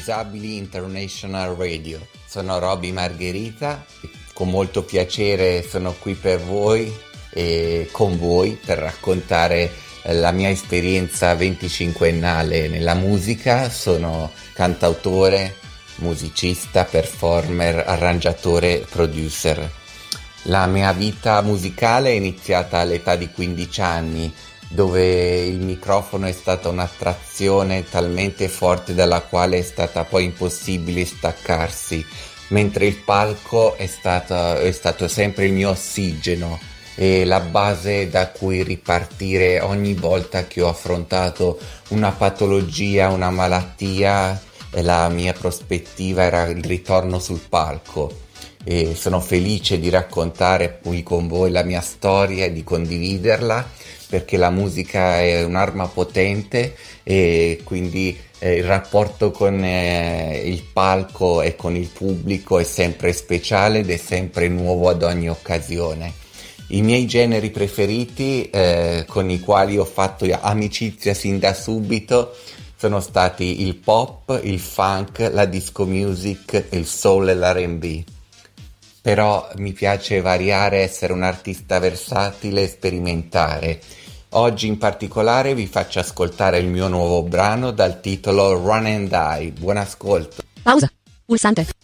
Disabili International Radio. Sono Roby Margherita, con molto piacere sono qui per voi e con voi per raccontare la mia esperienza 25ennale nella musica. Sono cantautore, musicista, performer, arrangiatore, producer. La mia vita musicale è iniziata all'età di 15 anni, dove il microfono è stata un'attrazione talmente forte dalla quale è stata poi impossibile staccarsi, mentre il palco è stato sempre il mio ossigeno e la base da cui ripartire ogni volta che ho affrontato una patologia, una malattia. La mia prospettiva era il ritorno sul palco e sono felice di raccontare qui con voi la mia storia e di condividerla, perché la musica è un'arma potente e quindi il rapporto con il palco e con il pubblico è sempre speciale ed è sempre nuovo ad ogni occasione. I miei generi preferiti con i quali ho fatto amicizia sin da subito sono stati il pop, il funk, la disco music, il soul e l'R&B. Però mi piace variare, essere un artista versatile e sperimentare. Oggi in particolare vi faccio ascoltare il mio nuovo brano dal titolo Run and Die. Buon ascolto. Pausa. Pulsante.